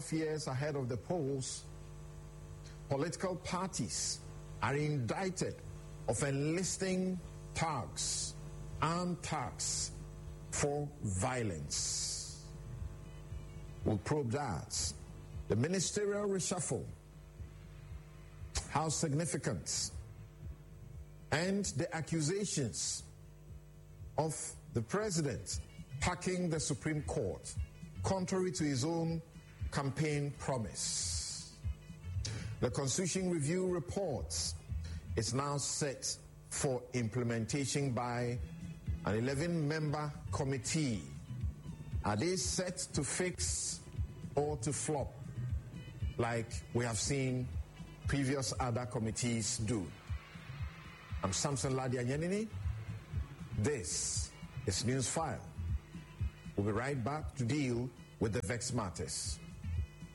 1.5 years ahead of the polls, political parties are indicted of enlisting thugs, armed thugs, for violence. We'll probe that. The ministerial reshuffle, how significant, and the accusations of the president packing the Supreme Court, contrary to his own campaign promise. The Constitution Review report is now set for implementation by an 11-member committee. Are they set to fix or to flop like we have seen previous other committees do? I'm Samson Ladianyenini. This is Newsfile. We'll be right back to deal with the vexed matters.